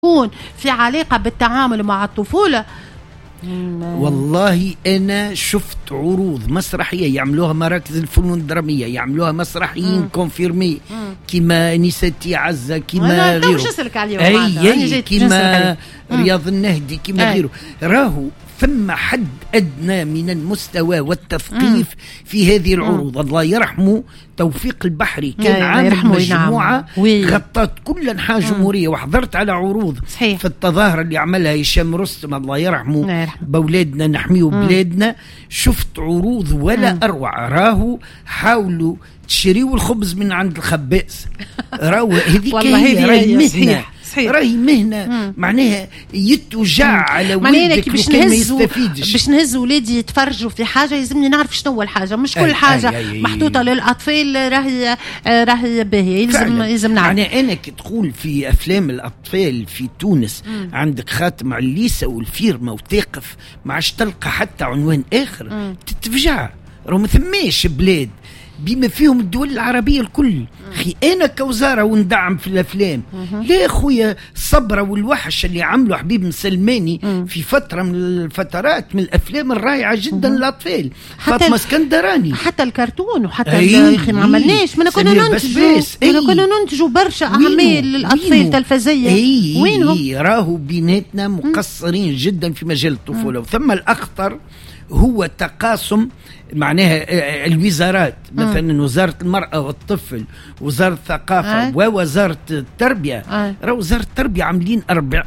يكون في علاقة بالتعامل مع الطفولة. والله أنا شفت عروض مسرحية يعملوها مراكز الفنون الدرامية، يعملوها مسرحيين كونفيرمي كما نساتي عزة كما غيره، كما رياض النهدي كما غيره. راهو ثم حد أدنى من المستوى والتثقيف في هذه العروض. الله يرحمه توفيق البحري كان عامل مجموعة غطت كل أنحاء الجمهورية، وحضرت على عروض صحيح. في التظاهرة اللي عملها هشام رستم الله يرحمه بولادنا نحميه بلادنا. شفت عروض ولا أروع. راهو حاولوا تشريوا الخبز من عند الخباز. راهو هذيك هي مهنة، راهي مهنة معناها يتوجع على ولدك باش نهز ولادي يتفرجوا في حاجة لازمني نعرف شنو الحاجة، مش كل حاجة محطوطة للأطفال راهي باهية، لازم نعرف. يعني أنا كتقول في أفلام الأطفال في تونس عندك خاتم عليسة والفيرما وتقف ما عادش تلقى حتى عنوان آخر تتفجع. راهو ما ثماش بلاد بما فيهم الدول العربية الكل. أخي أنا كوزارة وندعم في الأفلام. لا أخويا صبرة والوحش اللي عملوا حبيب مسلماني في فترة من الفترات من الأفلام الرائعة جدا للأطفال، فاطمة اسكندراني، حتى الكرتون وحتى أخي ما عملناش. ما كنا ننتجوا برشا أعمال للأطفال تلفزية. وينهم؟ راهو بيناتنا مقصرين جدا في مجال الطفولة. وثم الأخطر هو تقاسم معناها الوزارات، مثلا وزارة المرأة والطفل، وزارة الثقافة ووزارة التربية. وزارة التربية عاملين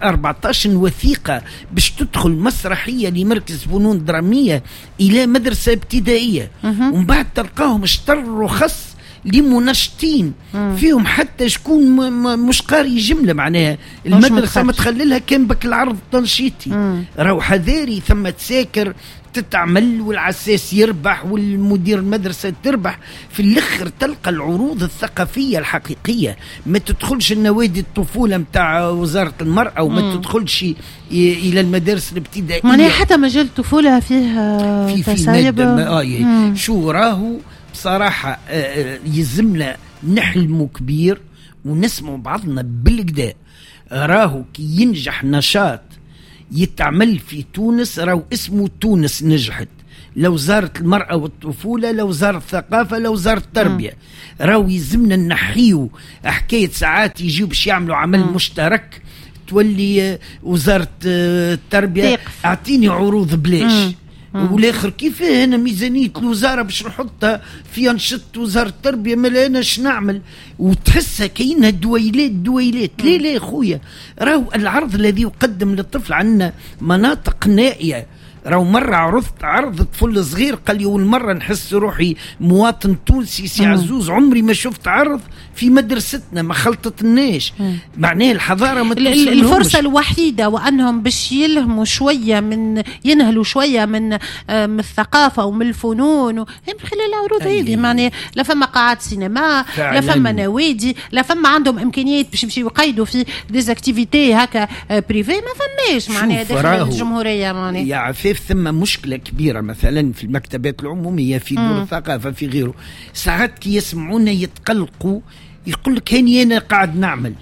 14 وثيقة باش تدخل مسرحية لمركز فنون درامية إلى مدرسة ابتدائية، ومن بعد تلقاهم اشتروا رخص لمنشطين فيهم حتى شكون مش قاري جملة، معناها المدرسة ما تخللها كان بك العرض التنشيطي. راهو حذاري ثم تساكر تتعمل والعساس يربح والمدير المدرسة تربح. في الأخر تلقى العروض الثقافية الحقيقية ما تدخلش النوادي الطفولة متاع وزارة المرأة وما تدخلش إلى المدارس الابتدائية. معناها حتى مجال الطفولة فيه تسايب. شو راهو بصراحة يلزمنا نحلموا كبير ونسمع بعضنا بالكدا. راهو كي ينجح نشاط يتعمل في تونس راهو اسمه تونس نجحت، لو وزارة المرأة والطفولة، لو وزارة الثقافة، لو وزارة التربية. راهو يلزمنا نحيو حكاية ساعات يجيو باش يعملوا عمل مشترك تولي وزارة التربية اعطيني عروض بلاش والاخر كيف هنا ميزانية الوزارة باش نحطها في أنشطة وزارة التربية ملاناش نعمل، وتحسها كأنها دويلات. لا خويا، راهو العرض الذي يقدم للطفل عندنا مناطق نائية. راهو مرة عرض طفل صغير قال لي أول مرة نحس روحي مواطن تونسي سي عزوز، عمري ما شفت عرض في مدرستنا ما خلطتناش. معناه الحضارة ما الفرصة الوحيدة وأنهم باش ينهلوا شوية من الثقافة ومن الفنون من خلال العروض هذه. معناه لا فما قاعات سينما، لا فما نوادي، لا فما عندهم إمكانيات باش يمشيوا يقيدوا في ديزاكتيفيتي هكا بريفي، ما فماش معناه داخل الجمهورية. معناه يا عفيف ثم مشكلة كبيرة مثلا في المكتبات العمومية في دور الثقافة في غيره. ساعات كي يسمعونا يتقلقوا يقول لك هاني أنا قاعد نعمل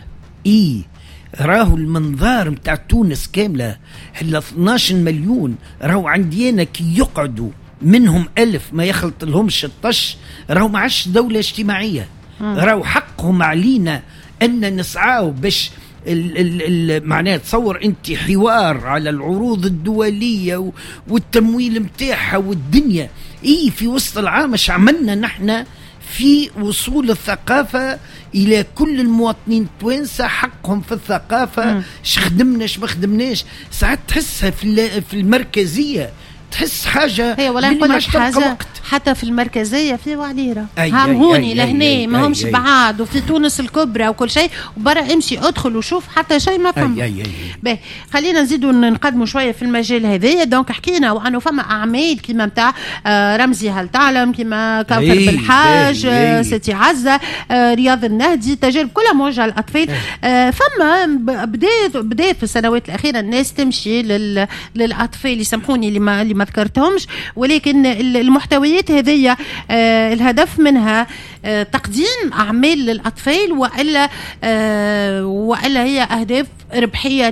راهو المنظار متاع تونس كاملة هلا 12 مليون. راهو عندي أنا كي يقعدوا منهم 1000 ما يخلط لهمش الطش، راهو ما عادش دولة اجتماعية. راهو حقهم علينا أن نسعاو باش معناه تصور انت حوار على العروض الدولية والتمويل متاعها والدنيا في وسط العام. اش عملنا نحن في وصول الثقافة إلى كل المواطنين التوانسة، حقهم في الثقافة، اش خدمناش ما خدمناش. ساعات تحسها في المركزية تحس حاجة هي ولا نقول لك حاجة حتى في المركزية في وعليرة هوني لهنا ما همش بعاد، وفي تونس الكبرى وكل شيء، وبرا امشي ادخل وشوف حتى شيء ما فهم. خلينا نزيدوا نقدموا شوية في المجال هذا. دونك حكينا وأنه فما أعمال كما متاع رمزي هل تعلم، كما كوثر بالحاج، ستي عزة، رياض النهدي، تجارب كلها موجهة للأطفال. فما بدأت في السنوات الأخيرة الناس تمشي للأطفال، يسامحوني اللي ما ذكرتهمش، ولكن المحتويات الجمعيات هذه الهدف منها تقديم أعمال للأطفال وإلا هي أهداف ربحية